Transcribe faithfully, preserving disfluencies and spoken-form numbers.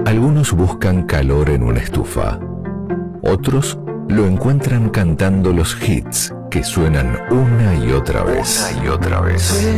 Algunos buscan calor en una estufa. Otros lo encuentran cantando los hits que suenan una y otra vez. Una y otra vez.